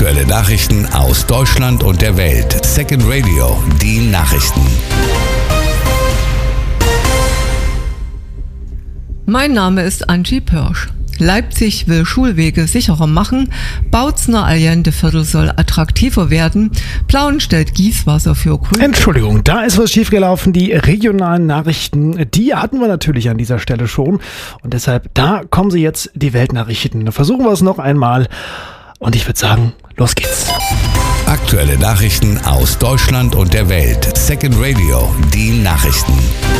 Aktuelle Nachrichten aus Deutschland und der Welt. Second Radio, die Nachrichten. Mein Name ist Angie Pörsch. Leipzig will Schulwege sicherer machen, Bautzner Allendeviertel soll attraktiver werden, Plauen stellt Gießwasser für Grün. Entschuldigung, da ist was schiefgelaufen. Die regionalen Nachrichten, die hatten wir natürlich an dieser Stelle schon. Und deshalb, da kommen sie jetzt, die Weltnachrichten. Versuchen wir es noch einmal. Und ich würde sagen, los geht's. Aktuelle Nachrichten aus Deutschland und der Welt. Second Radio, die Nachrichten.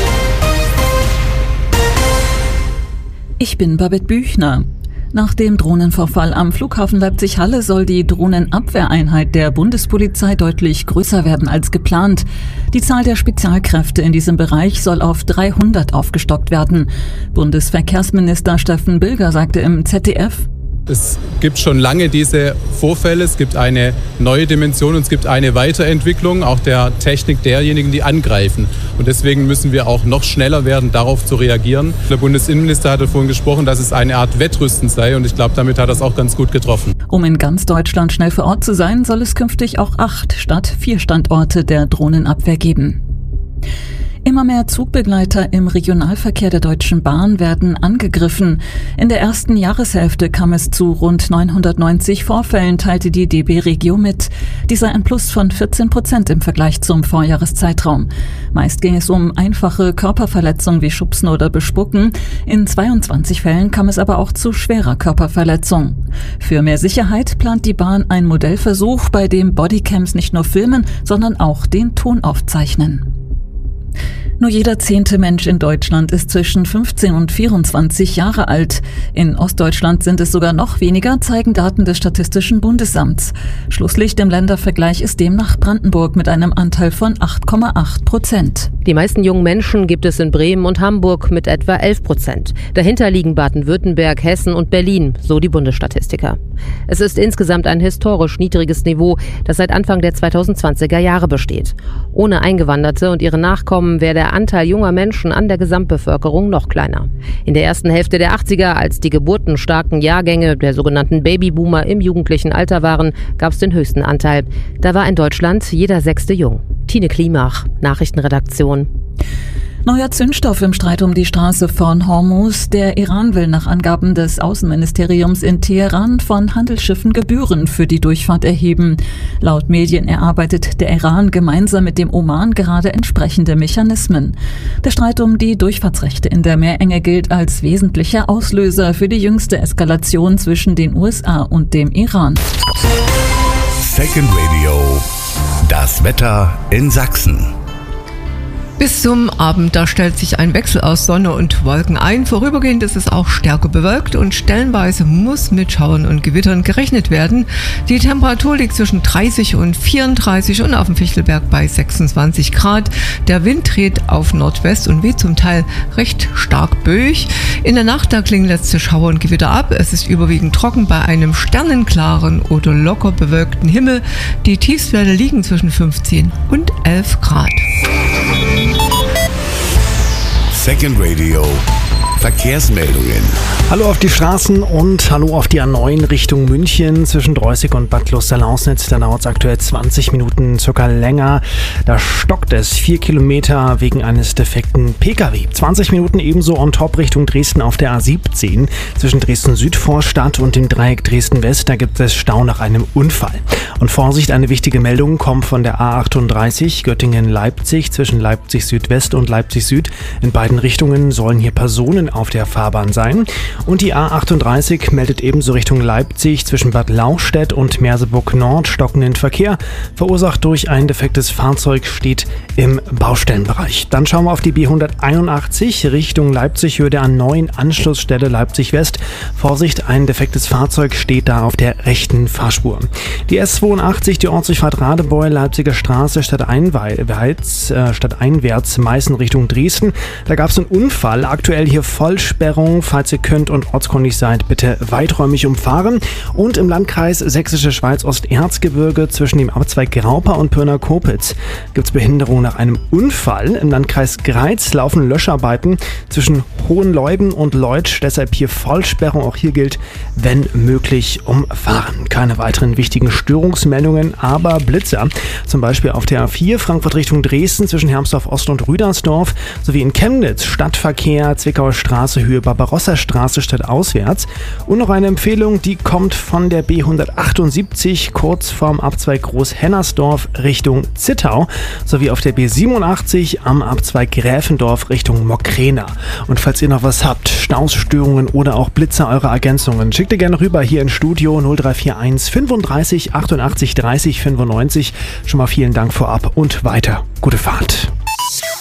Ich bin Babette Büchner. Nach dem Drohnenvorfall am Flughafen Leipzig-Halle soll die Drohnenabwehreinheit der Bundespolizei deutlich größer werden als geplant. Die Zahl der Spezialkräfte in diesem Bereich soll auf 300 aufgestockt werden. Bundesverkehrsminister Steffen Bilger sagte im ZDF: Es gibt schon lange diese Vorfälle, es gibt eine neue Dimension und es gibt eine Weiterentwicklung auch der Technik derjenigen, die angreifen. Und deswegen müssen wir auch noch schneller werden, darauf zu reagieren. Der Bundesinnenminister hatte vorhin gesprochen, dass es eine Art Wettrüsten sei und ich glaube, damit hat er es auch ganz gut getroffen. Um in ganz Deutschland schnell vor Ort zu sein, soll es künftig auch 8 statt 4 Standorte der Drohnenabwehr geben. Immer mehr Zugbegleiter im Regionalverkehr der Deutschen Bahn werden angegriffen. In der ersten Jahreshälfte kam es zu rund 990 Vorfällen, teilte die DB Regio mit. Dies sei ein Plus von 14% im Vergleich zum Vorjahreszeitraum. Meist ging es um einfache Körperverletzungen wie Schubsen oder Bespucken. In 22 Fällen kam es aber auch zu schwerer Körperverletzung. Für mehr Sicherheit plant die Bahn einen Modellversuch, bei dem Bodycams nicht nur filmen, sondern auch den Ton aufzeichnen. Nur jeder 10. Mensch in Deutschland ist zwischen 15 und 24 Jahre alt. In Ostdeutschland sind es sogar noch weniger, zeigen Daten des Statistischen Bundesamts. Schlusslicht im Ländervergleich ist demnach Brandenburg mit einem Anteil von 8,8%. Die meisten jungen Menschen gibt es in Bremen und Hamburg mit etwa 11%. Dahinter liegen Baden-Württemberg, Hessen und Berlin, so die Bundesstatistiker. Es ist insgesamt ein historisch niedriges Niveau, das seit Anfang der 2020er Jahre besteht. Ohne Eingewanderte und ihre Nachkommen wäre der Anteil junger Menschen an der Gesamtbevölkerung noch kleiner. In der ersten Hälfte der 80er, als die geburtenstarken Jahrgänge der sogenannten Babyboomer im jugendlichen Alter waren, gab es den höchsten Anteil. Da war in Deutschland jeder 6. jung. Tine Klimach, Nachrichtenredaktion. Neuer Zündstoff im Streit um die Straße von Hormuz. Der Iran will nach Angaben des Außenministeriums in Teheran von Handelsschiffen Gebühren für die Durchfahrt erheben. Laut Medien erarbeitet der Iran gemeinsam mit dem Oman gerade entsprechende Mechanismen. Der Streit um die Durchfahrtsrechte in der Meerenge gilt als wesentlicher Auslöser für die jüngste Eskalation zwischen den USA und dem Iran. Second Radio, das Wetter in Sachsen. Bis zum Abend, da stellt sich ein Wechsel aus Sonne und Wolken ein. Vorübergehend ist es auch stärker bewölkt und stellenweise muss mit Schauern und Gewittern gerechnet werden. Die Temperatur liegt zwischen 30 und 34 und auf dem Fichtelberg bei 26 Grad. Der Wind dreht auf Nordwest und weht zum Teil recht stark böig. In der Nacht, da klingen letzte Schauer und Gewitter ab. Es ist überwiegend trocken bei einem sternenklaren oder locker bewölkten Himmel. Die Tiefstwerte liegen zwischen 15 und 11 Grad. Second Radio, Verkehrsmeldungen. Hallo auf die Straßen und hallo auf die A9 Richtung München zwischen Droßig und Bad Kloster-Lausnitz. Da dauert es aktuell 20 Minuten circa länger. Da stockt es 4 Kilometer wegen eines defekten Pkw. 20 Minuten ebenso on top Richtung Dresden auf der A17 zwischen Dresden-Südvorstadt und dem Dreieck Dresden-West. Da gibt es Stau nach einem Unfall. Und Vorsicht, eine wichtige Meldung kommt von der A38 Göttingen-Leipzig zwischen Leipzig-Südwest und Leipzig-Süd. In beiden Richtungen sollen hier Personen auf der Fahrbahn sein. Und die A38 meldet ebenso Richtung Leipzig zwischen Bad Lauchstädt und Merseburg Nord stockenden Verkehr. Verursacht durch ein defektes Fahrzeug, steht im Baustellenbereich. Dann schauen wir auf die B181 Richtung Leipzig, Höhe der A9 Anschlussstelle Leipzig West. Vorsicht, ein defektes Fahrzeug steht da auf der rechten Fahrspur. Die S82, die Ortsdurchfahrt Radebeul, Leipziger Straße, stadteinwärts Meißen Richtung Dresden. Da gab es einen Unfall, aktuell hier voll Vollsperrung. Falls ihr könnt und ortskundig seid, bitte weiträumig umfahren. Und im Landkreis Sächsische Schweiz-Osterzgebirge zwischen dem Abzweig Graupa und Pirna-Kopitz gibt es Behinderung nach einem Unfall. Im Landkreis Greiz laufen Löscharbeiten zwischen Hohenleuben und Leutsch. Deshalb hier Vollsperrung. Auch hier gilt, wenn möglich, umfahren. Keine weiteren wichtigen Störungsmeldungen, aber Blitzer. Zum Beispiel auf der A4 Frankfurt Richtung Dresden zwischen Hermsdorf Ost und Rüdersdorf sowie in Chemnitz Stadtverkehr, Zwickauer Straße, Höhe Barbarossa-Straße stadtauswärts. Und noch eine Empfehlung, die kommt von der B178 kurz vorm Abzweig Großhennersdorf Richtung Zittau sowie auf der B87 am Abzweig Gräfendorf Richtung Mockrena. Und falls ihr noch was habt, Stausstörungen oder auch Blitzer, eure Ergänzungen, schickt ihr gerne rüber hier ins Studio 0341 35 88 30 95. Schon mal vielen Dank vorab und weiter gute Fahrt.